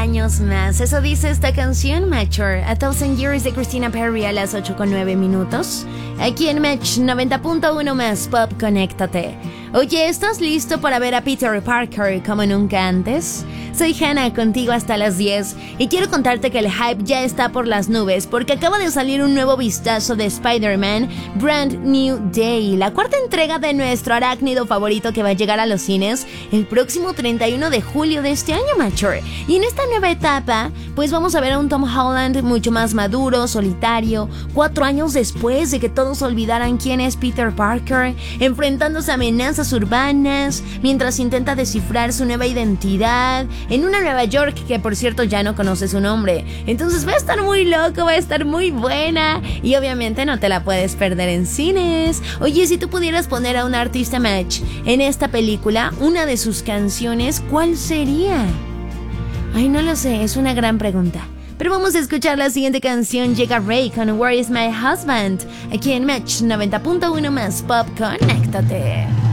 años más. Eso dice esta canción, Mature. A Thousand Years de Christina Perri a las 8:09. Aquí en Match 90.1 más Pop, conéctate. Oye, ¿estás listo para ver a Peter Parker como nunca antes? Soy Hannah, contigo hasta las 10 y quiero contarte que el hype ya está por las nubes porque acaba de salir un nuevo vistazo de Spider-Man Brand New Day, la cuarta entrega de nuestro arácnido favorito que va a llegar a los cines el próximo 31 de julio de este año, Mature. Y en esta nueva etapa, pues vamos a ver a un Tom Holland mucho más maduro, solitario, 4 años después de que todos olvidaran quién es Peter Parker, enfrentándose a amenazas urbanas, mientras intenta descifrar su nueva identidad en una Nueva York que por cierto ya no conoce su nombre. Entonces va a estar muy loco, va a estar muy buena y obviamente no te la puedes perder en cines. Oye, si tú pudieras poner a un artista Match en esta película, una de sus canciones, ¿cuál sería? Ay, no lo sé, es una gran pregunta. Pero vamos a escuchar la siguiente canción. Llega Ray con Where Is My Husband aquí en Match 90.1 más Pop, conéctate.